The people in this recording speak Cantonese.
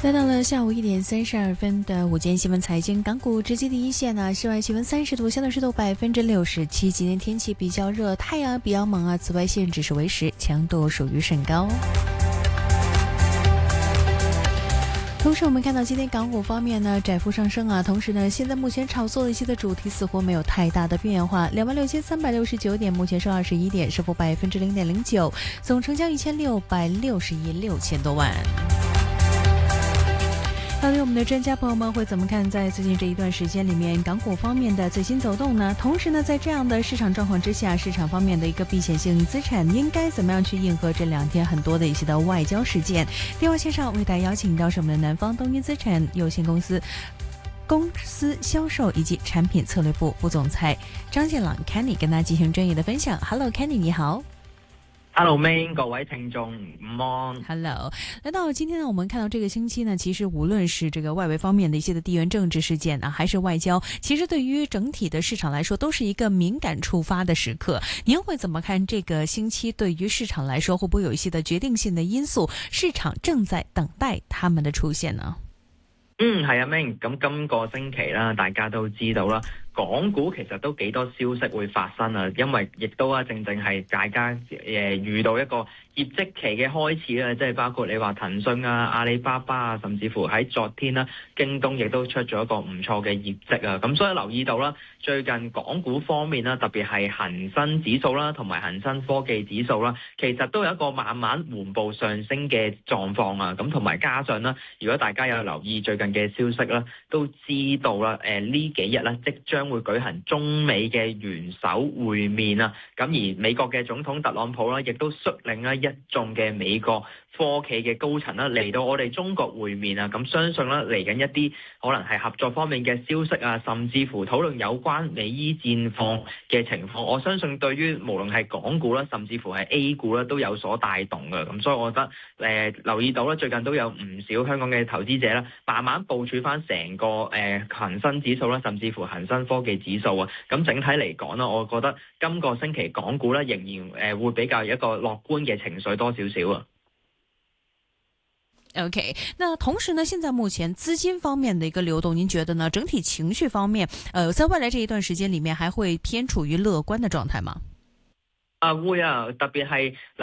来到了下午1点32分的午间新闻财经，港股直击第一线啊，室外气温30度，相对湿度67%。今天天气比较热，太阳比较猛啊，紫外线指数为10，强度属于甚高。同时我们看到今天港股方面呢窄幅上升啊，同时呢现在目前炒作的一些的主题似乎没有太大的变化，26369点，目前收21点，升幅0.09%，总成交1660亿6000多万。到底我们的专家朋友们会怎么看在最近这一段时间里面港股方面的最新走动呢？同时呢，在这样的市场状况之下，市场方面的一个避险性资产应该怎么样去应和这2天很多的一些的外交事件？电话线上为大家邀请到是我们的南方东英资产有限公司销售以及产品策略部副总裁张建朗 Kenny 跟大家进行专业的分享。Hello Kenny， 你好。 Hello Main， 各位听众午安。 Hello， 来到今天呢，我们看到这个星期呢，其实无论是这个外围方面的一些的地缘政治事件啊，还是外交，其实对于整体的市场来说，都是一个敏感触发的时刻。您会怎么看这个星期对于市场来说，会不会有一些的决定性的因素？市场正在等待他们的出现呢？ 係啊 Main， 咁今個星期啦，大家都知道啦。港股其實都幾多消息會發生啊，因為亦都正係大家遇到一個業績期嘅開始啦，即係包括你話騰訊啊、阿里巴巴啊，甚至乎喺昨天啦，京東亦都出咗一個唔錯嘅業績啊，咁所以留意到啦，最近港股方面啦，特別係恒生指數啦，同埋恒生科技指數啦，其實都有一個慢慢緩步上升嘅狀況啊，咁同埋加上啦，如果大家有留意最近嘅消息啦，都知道啦，呢幾日啦，即將會舉行中美嘅元首會面啊，咁而美國嘅總統特朗普啦，亦都率領啦一眾嘅美國科企嘅高層啦嚟到我哋中國會面啊，咁相信啦嚟緊一啲可能係合作方面嘅消息啊，甚至乎討論有關美伊戰況嘅情況，我相信對於無論係港股啦，甚至乎係 A 股啦都有所帶動嘅，咁所以我覺得留意到啦，最近都有唔少香港嘅投資者啦，慢慢部署翻成個恒生指數啦，甚至乎恒生科技指數啊，咁整體嚟講啦，我覺得今個星期港股咧仍然會比較有一個樂觀嘅情緒多少少啊。 OK， 那同時呢，現在目前資金方面的一個流動，您覺得呢？整體情緒方面，在未來這一段時間裡面，還會偏處於樂觀的狀態嗎？ 會啊，特別係